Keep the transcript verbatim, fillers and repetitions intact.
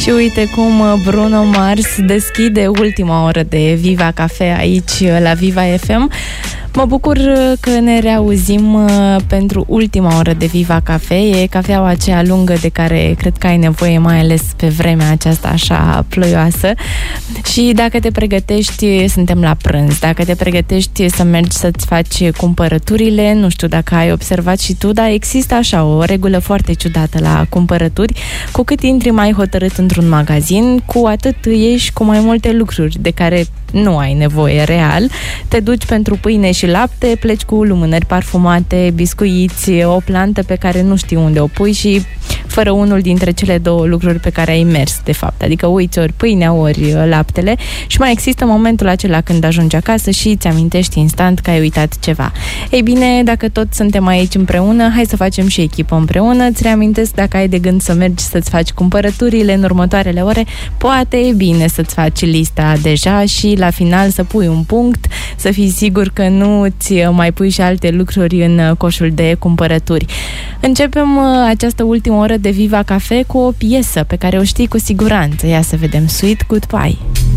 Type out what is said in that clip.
Și uite cum Bruno Mars deschide ultima oră de Viva Cafe aici la Viva F M. Mă bucur că ne reauzim pentru ultima oră de Viva Cafe. E cafeaua aceea lungă de care cred că ai nevoie, mai ales pe vremea aceasta așa ploioasă. Și dacă te pregătești, suntem la prânz, dacă te pregătești să mergi să-ți faci cumpărăturile, nu știu dacă ai observat și tu, dar există așa o regulă foarte ciudată la cumpărături. Cu cât intri mai hotărât într-un magazin, cu atât ieși cu mai multe lucruri de care nu ai nevoie real. Te duci pentru pâine și lapte, pleci cu lumânări parfumate, biscuiți, o plantă pe care nu știi unde o pui și fără unul dintre cele două lucruri pe care ai mers, de fapt. Adică uiți ori pâinea, ori laptele și mai există momentul acela când ajungi acasă și îți amintești instant că ai uitat ceva. Ei bine, dacă tot suntem aici împreună, hai să facem și echipă împreună. Îți reamintesc, dacă ai de gând să mergi să-ți faci cumpărăturile în următoarele ore, poate e bine să-ți faci lista deja și la final să pui un punct, să fii sigur că nu ți mai pui și alte lucruri în coșul de cumpărături. Începem această ultimă oră de Viva Cafe cu o piesă pe care o știi cu siguranță. Ia să vedem, Sweet Goodbye.